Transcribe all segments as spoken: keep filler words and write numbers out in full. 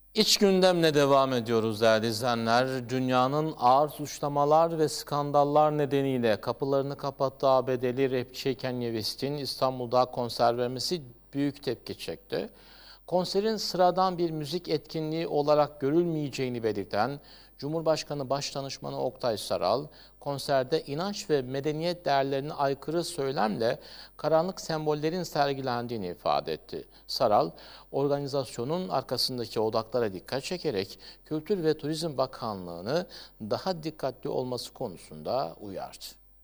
İç gündemle devam ediyoruz değerli izleyenler. Dünyanın ağır suçlamalar ve skandallar nedeniyle kapılarını kapattığı A B D'li rapçi Kanye West'in İstanbul'da konser vermesi büyük tepki çekti. Konserin sıradan bir müzik etkinliği olarak görülmeyeceğini belirten Cumhurbaşkanı Başdanışmanı Oktay Saral, konserde inanç ve medeniyet değerlerine aykırı söylemle karanlık sembollerin sergilendiğini ifade etti. Saral, organizasyonun arkasındaki odaklara dikkat çekerek Kültür ve Turizm Bakanlığı'nı daha dikkatli olması konusunda uyardı.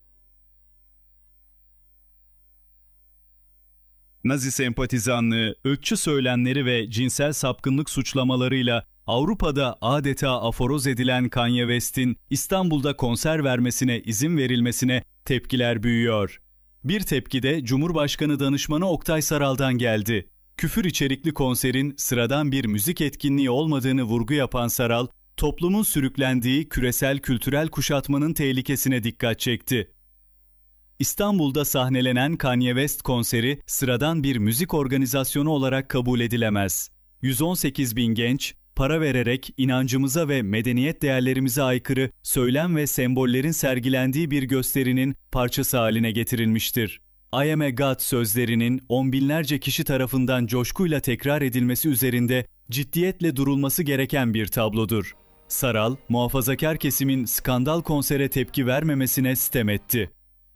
Nazi sempatizanlığı, ırkçı söylemleri ve cinsel sapkınlık suçlamalarıyla Avrupa'da adeta aforoz edilen Kanye West'in İstanbul'da konser vermesine izin verilmesine tepkiler büyüyor. Bir tepki de Cumhurbaşkanı Danışmanı Oktay Saral'dan geldi. Küfür içerikli konserin sıradan bir müzik etkinliği olmadığını vurgu yapan Saral, toplumun sürüklendiği küresel kültürel kuşatmanın tehlikesine dikkat çekti. İstanbul'da sahnelenen Kanye West konseri sıradan bir müzik organizasyonu olarak kabul edilemez. yüz on sekiz bin genç, para vererek inancımıza ve medeniyet değerlerimize aykırı söylem ve sembollerin sergilendiği bir gösterinin parçası haline getirilmiştir. I am a God sözlerinin on binlerce kişi tarafından coşkuyla tekrar edilmesi üzerinde ciddiyetle durulması gereken bir tablodur. Saral, muhafazakar kesimin skandal konsere tepki vermemesine sitem etti.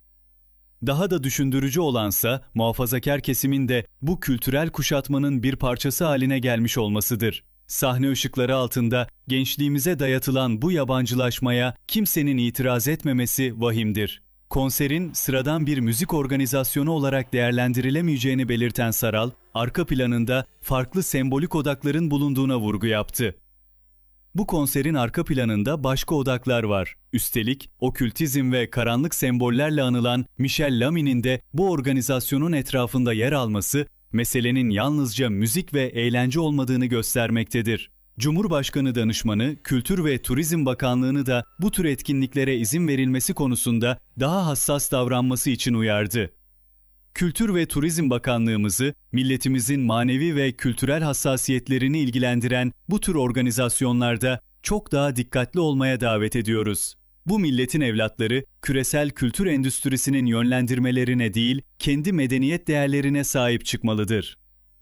Daha da düşündürücü olansa muhafazakar kesimin de bu kültürel kuşatmanın bir parçası haline gelmiş olmasıdır. Sahne ışıkları altında gençliğimize dayatılan bu yabancılaşmaya kimsenin itiraz etmemesi vahimdir. Konserin sıradan bir müzik organizasyonu olarak değerlendirilemeyeceğini belirten Saral, arka planında farklı sembolik odakların bulunduğuna vurgu yaptı. Bu konserin arka planında başka odaklar var. Üstelik okültizm ve karanlık sembollerle anılan Michel Lami'nin de bu organizasyonun etrafında yer alması, meselenin yalnızca müzik ve eğlence olmadığını göstermektedir. Cumhurbaşkanı Danışmanı, Kültür ve Turizm Bakanlığı'nı da bu tür etkinliklere izin verilmesi konusunda daha hassas davranması için uyardı. Kültür ve Turizm Bakanlığımızı, milletimizin manevi ve kültürel hassasiyetlerini ilgilendiren bu tür organizasyonlarda çok daha dikkatli olmaya davet ediyoruz. Bu milletin evlatları, küresel kültür endüstrisinin yönlendirmelerine değil, kendi medeniyet değerlerine sahip çıkmalıdır.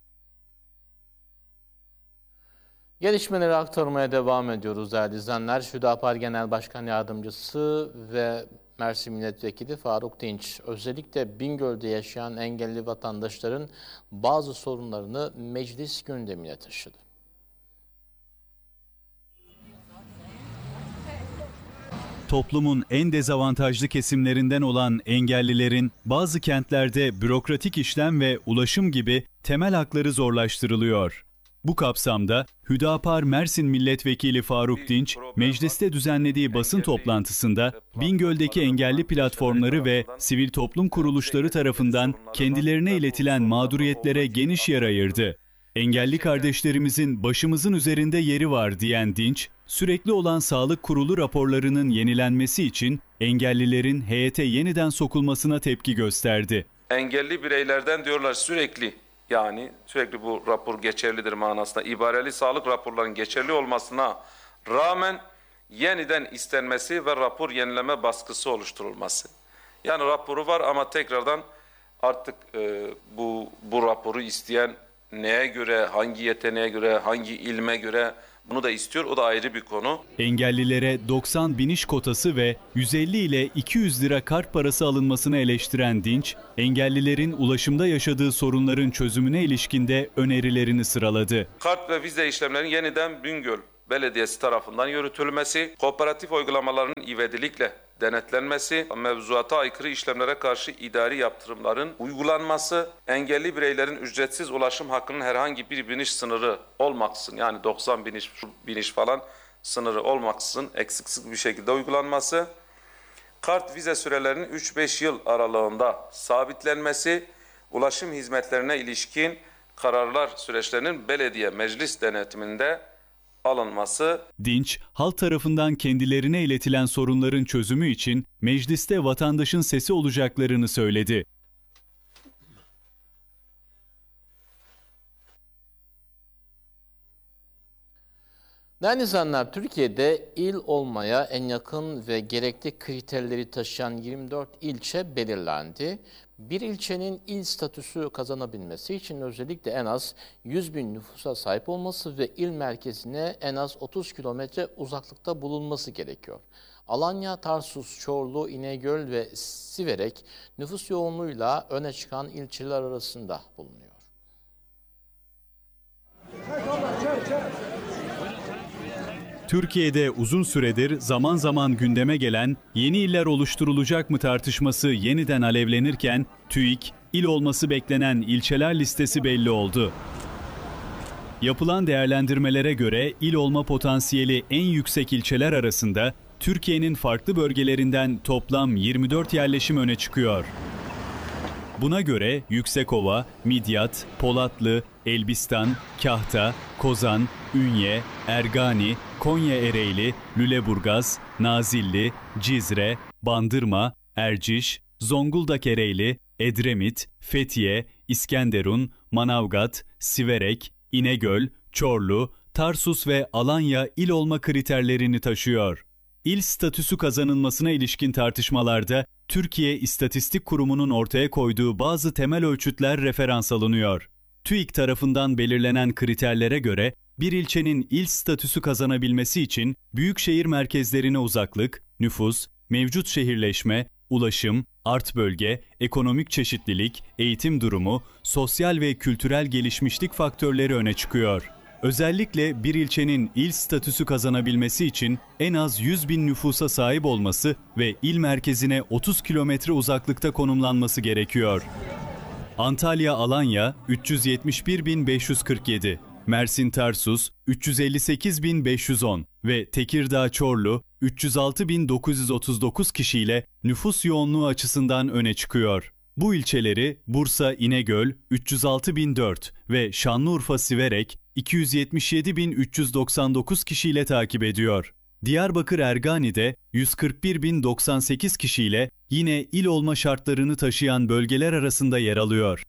Gelişmeleri aktarmaya devam ediyoruz değerli izleyenler. Hüdapar Genel Başkan Yardımcısı ve Mersin Milletvekili Faruk Dinç, özellikle Bingöl'de yaşayan engelli vatandaşların bazı sorunlarını meclis gündemine taşıdı. Toplumun en dezavantajlı kesimlerinden olan engellilerin bazı kentlerde bürokratik işlem ve ulaşım gibi temel hakları zorlaştırılıyor. Bu kapsamda Hüdapar Mersin Milletvekili Faruk Dinç, mecliste düzenlediği basın toplantısında Bingöl'deki engelli platformları ve sivil toplum kuruluşları tarafından kendilerine iletilen mağduriyetlere geniş yer ayırdı. Engelli kardeşlerimizin başımızın üzerinde yeri var diyen Dinç, sürekli olan sağlık kurulu raporlarının yenilenmesi için engellilerin heyete yeniden sokulmasına tepki gösterdi. Engelli bireylerden diyorlar sürekli, yani sürekli bu rapor geçerlidir manasında, ibareli sağlık raporlarının geçerli olmasına rağmen yeniden istenmesi ve rapor yenileme baskısı oluşturulması. Yani raporu var ama tekrardan artık e, bu, bu raporu isteyen neye göre, hangi yeteneğe göre, hangi ilme göre bunu da istiyor, o da ayrı bir konu. Engellilere doksan biniş kotası ve yüz elli ile iki yüz lira kart parası alınmasını eleştiren Dinç, engellilerin ulaşımda yaşadığı sorunların çözümüne ilişkinde önerilerini sıraladı. Kart ve vize işlemlerinin yeniden Bingöl Belediyesi tarafından yürütülmesi, kooperatif uygulamaların ivedilikle denetlenmesi, mevzuata aykırı işlemlere karşı idari yaptırımların uygulanması, engelli bireylerin ücretsiz ulaşım hakkının herhangi bir biniş sınırı olmaksızın, yani doksan biniş, biniş falan sınırı olmaksızın eksiksiz bir şekilde uygulanması, kart vize sürelerinin üç beş yıl aralığında sabitlenmesi, ulaşım hizmetlerine ilişkin kararlar süreçlerinin belediye meclis denetiminde alınması. Dinç, halk tarafından kendilerine iletilen sorunların çözümü için mecliste vatandaşın sesi olacaklarını söyledi. Değerli izleyenler, Türkiye'de il olmaya en yakın ve gerekli kriterleri taşıyan yirmi dört ilçe belirlendi. Bir ilçenin il statüsü kazanabilmesi için özellikle en az yüz bin nüfusa sahip olması ve il merkezine en az otuz kilometre uzaklıkta bulunması gerekiyor. Alanya, Tarsus, Çorlu, İnegöl ve Siverek nüfus yoğunluğuyla öne çıkan ilçeler arasında bulunuyor. Türkiye'de uzun süredir zaman zaman gündeme gelen yeni iller oluşturulacak mı tartışması yeniden alevlenirken TÜİK, il olması beklenen ilçeler listesi belli oldu. Yapılan değerlendirmelere göre il olma potansiyeli en yüksek ilçeler arasında Türkiye'nin farklı bölgelerinden toplam yirmi dört yerleşim öne çıkıyor. Buna göre Yüksekova, Midyat, Polatlı, Elbistan, Kahta, Kozan, Ünye, Ergani, Konya Ereğli, Lüleburgaz, Nazilli, Cizre, Bandırma, Erciş, Zonguldak Ereğli, Edremit, Fethiye, İskenderun, Manavgat, Siverek, İnegöl, Çorlu, Tarsus ve Alanya il olma kriterlerini taşıyor. İl statüsü kazanılmasına ilişkin tartışmalarda Türkiye İstatistik Kurumu'nun ortaya koyduğu bazı temel ölçütler referans alınıyor. TÜİK tarafından belirlenen kriterlere göre bir ilçenin il statüsü kazanabilmesi için büyükşehir merkezlerine uzaklık, nüfus, mevcut şehirleşme, ulaşım, art bölge, ekonomik çeşitlilik, eğitim durumu, sosyal ve kültürel gelişmişlik faktörleri öne çıkıyor. Özellikle bir ilçenin il statüsü kazanabilmesi için en az yüz bin nüfusa sahip olması ve il merkezine otuz kilometre uzaklıkta konumlanması gerekiyor. Antalya Alanya üç yüz yetmiş bir bin beş yüz kırk yedi, Mersin Tarsus üç yüz elli sekiz bin beş yüz on ve Tekirdağ Çorlu üç yüz altı bin dokuz yüz otuz dokuz kişiyle nüfus yoğunluğu açısından öne çıkıyor. Bu ilçeleri Bursa İnegöl üç yüz altı bin dört ve Şanlıurfa Siverek iki yüz yetmiş yedi bin üç yüz doksan dokuz kişiyle takip ediyor. Diyarbakır Ergani'de yüz kırk bir bin doksan sekiz kişiyle yine il olma şartlarını taşıyan bölgeler arasında yer alıyor.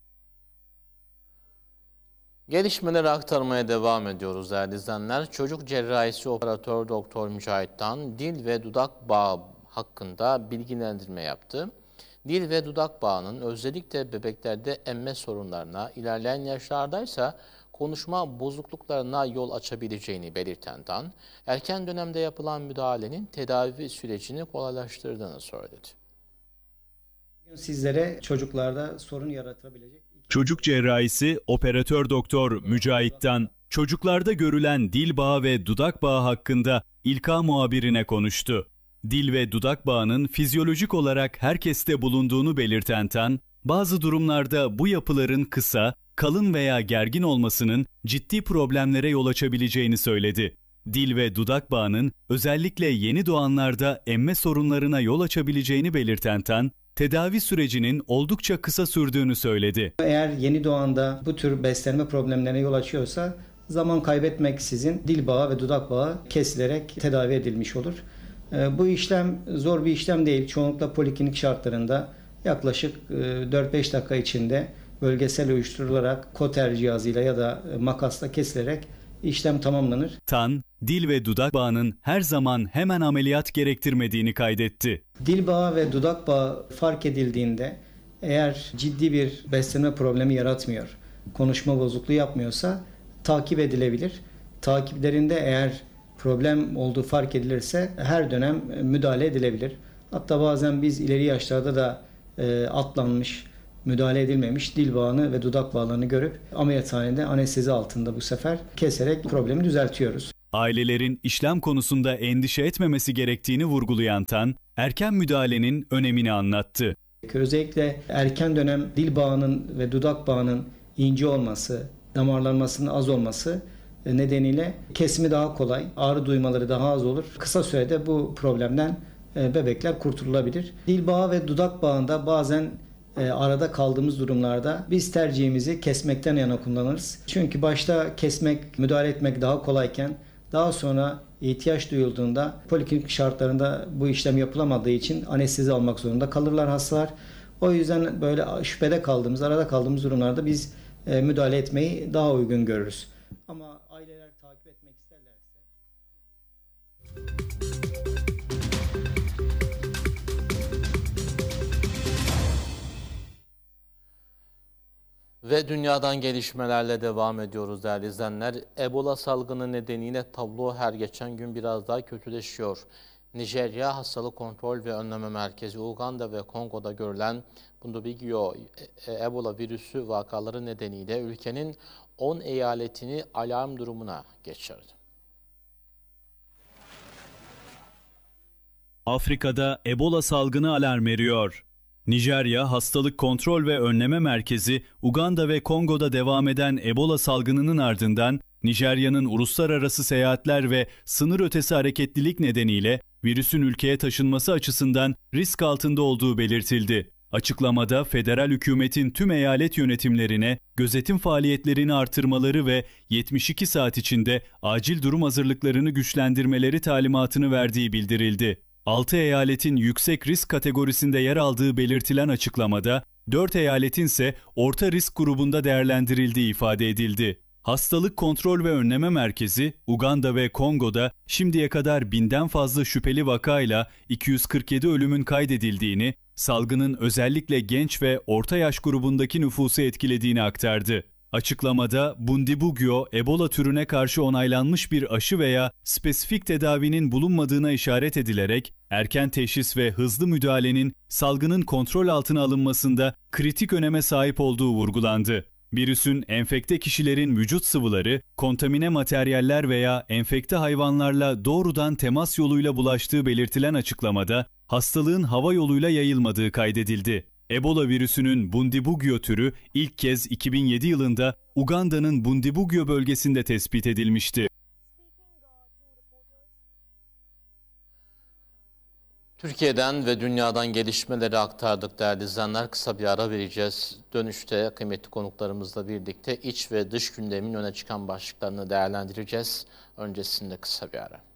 Gelişmeleri aktarmaya devam ediyoruz değerli izleyenler. Çocuk cerrahisi operatör Doktor Mücahit'ten dil ve dudak bağı hakkında bilgilendirme yaptı. Dil ve dudak bağının özellikle bebeklerde emme sorunlarına, ilerleyen yaşlardaysa konuşma bozukluklarına yol açabileceğini belirten Tan, erken dönemde yapılan müdahalenin tedavi sürecini kolaylaştırdığını söyledi. Sizlere çocuklarda sorun yaratabilecek... Çocuk cerrahisi operatör doktor Mücahit'ten çocuklarda görülen dil bağı ve dudak bağı hakkında İlka muhabirine konuştu. Dil ve dudak bağının fizyolojik olarak herkeste bulunduğunu belirten Tan, bazı durumlarda bu yapıların kısa, kalın veya gergin olmasının ciddi problemlere yol açabileceğini söyledi. Dil ve dudak bağının özellikle yeni doğanlarda emme sorunlarına yol açabileceğini belirten Tan, tedavi sürecinin oldukça kısa sürdüğünü söyledi. Eğer yeni doğanda bu tür beslenme problemlerine yol açıyorsa zaman kaybetmeksizin dil bağı ve dudak bağı kesilerek tedavi edilmiş olur. Bu işlem zor bir işlem değil. Çoğunlukla poliklinik şartlarında yaklaşık dört beş dakika içinde bölgesel uyuşturularak koter cihazıyla ya da makasla kesilerek işlem tamamlanır. Tan, dil ve dudak bağının her zaman hemen ameliyat gerektirmediğini kaydetti. Dil bağı ve dudak bağı fark edildiğinde eğer ciddi bir beslenme problemi yaratmıyor, konuşma bozukluğu yapmıyorsa takip edilebilir. Takiplerinde eğer problem olduğu fark edilirse her dönem müdahale edilebilir. Hatta bazen biz ileri yaşlarda da e, atlanmış, müdahale edilmemiş dil bağını ve dudak bağlarını görüp ameliyathanede anestezi altında bu sefer keserek problemi düzeltiyoruz. Ailelerin işlem konusunda endişe etmemesi gerektiğini vurgulayan Tan, erken müdahalenin önemini anlattı. Özellikle erken dönem dil bağının ve dudak bağının ince olması, damarlanmasının az olması nedeniyle kesimi daha kolay, ağrı duymaları daha az olur. Kısa sürede bu problemden bebekler kurtulabilir. Dil bağı ve dudak bağında bazen arada kaldığımız durumlarda biz tercihimizi kesmekten yana kullanırız. Çünkü başta kesmek, müdahale etmek daha kolayken daha sonra ihtiyaç duyulduğunda poliklinik şartlarında bu işlem yapılamadığı için anestezi almak zorunda kalırlar hastalar. O yüzden böyle şüphede kaldığımız, arada kaldığımız durumlarda biz müdahale etmeyi daha uygun görürüz. Ama aileler takip etmek isterlerse Ve dünyadan gelişmelerle devam ediyoruz değerli izleyenler. Ebola salgını nedeniyle tablo her geçen gün biraz daha kötüleşiyor. Nijerya Hastalık Kontrol ve Önleme Merkezi, Uganda ve Kongo'da görülen Bundibugyo Ebola virüsü vakaları nedeniyle ülkenin on eyaletini alarm durumuna geçirdi. Afrika'da Ebola salgını alarm veriyor. Nijerya Hastalık Kontrol ve Önleme Merkezi, Uganda ve Kongo'da devam eden Ebola salgınının ardından Nijerya'nın uluslararası seyahatler ve sınır ötesi hareketlilik nedeniyle virüsün ülkeye taşınması açısından risk altında olduğu belirtildi. Açıklamada federal hükümetin tüm eyalet yönetimlerine gözetim faaliyetlerini artırmaları ve yetmiş iki saat içinde acil durum hazırlıklarını güçlendirmeleri talimatını verdiği bildirildi. altı eyaletin yüksek risk kategorisinde yer aldığı belirtilen açıklamada, dört eyaletin ise orta risk grubunda değerlendirildiği ifade edildi. Hastalık Kontrol ve Önleme Merkezi, Uganda ve Kongo'da şimdiye kadar binden fazla şüpheli vakayla iki yüz kırk yedi ölümün kaydedildiğini, salgının özellikle genç ve orta yaş grubundaki nüfusu etkilediğini aktardı. Açıklamada Bundibugyo, Ebola türüne karşı onaylanmış bir aşı veya spesifik tedavinin bulunmadığına işaret edilerek, erken teşhis ve hızlı müdahalenin salgının kontrol altına alınmasında kritik öneme sahip olduğu vurgulandı. Virüsün enfekte kişilerin vücut sıvıları, kontamine materyaller veya enfekte hayvanlarla doğrudan temas yoluyla bulaştığı belirtilen açıklamada, hastalığın hava yoluyla yayılmadığı kaydedildi. Ebola virüsünün Bundibugyo türü ilk kez iki bin yedi yılında Uganda'nın Bundibugyo bölgesinde tespit edilmişti. Türkiye'den ve dünyadan gelişmeleri aktardık değerli izleyenler. Kısa bir ara vereceğiz. Dönüşte kıymetli konuklarımızla birlikte iç ve dış gündemin öne çıkan başlıklarını değerlendireceğiz. Öncesinde kısa bir ara.